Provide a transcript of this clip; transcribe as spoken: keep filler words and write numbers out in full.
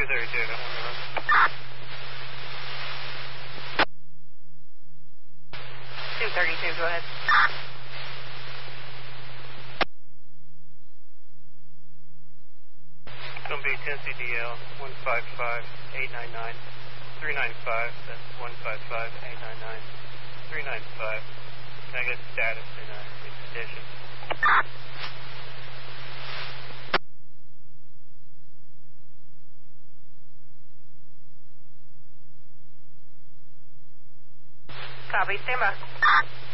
two thirty-two, I got one more. two thirty-two, go ahead. It's going to be ten C D L, one five five eight nine nine, three nine five. That's one five five eight nine nine, three nine five. Can I get status in uh, each station? Copy, stand by.